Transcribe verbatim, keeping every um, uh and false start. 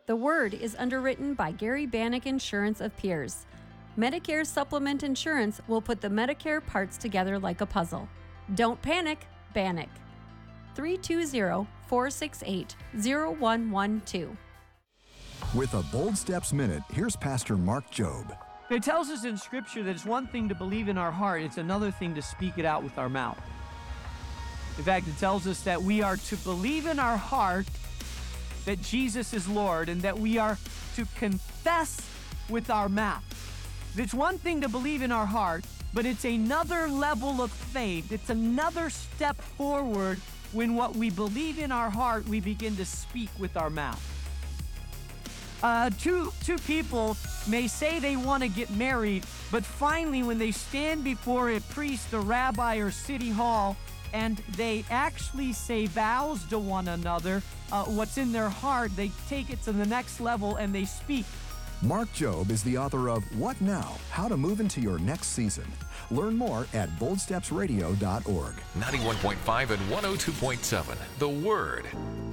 The Word is underwritten by Gary Bannock Insurance of Pierce. Medicare Supplement Insurance will put the Medicare parts together like a puzzle. Don't panic, Bannock. three two zero, four six eight, zero one one two. With a Bold Steps Minute, here's Pastor Mark Jobe. It tells us in Scripture that it's one thing to believe in our heart, it's another thing to speak it out with our mouth. In fact, it tells us that we are to believe in our heart that Jesus is Lord and that we are to confess with our mouth. It's one thing to believe in our heart, but it's another level of faith. It's another step forward when what we believe in our heart, we begin to speak with our mouth. Uh, two, two people may say they want to get married, but finally when they stand before a priest, a rabbi, or city hall, and they actually say vows to one another, uh, what's in their heart, they take it to the next level and they speak. Mark Jobe is the author of What Now? How to Move into Your Next Season. Learn more at bold steps radio dot org. ninety-one point five and one oh two point seven, The Word.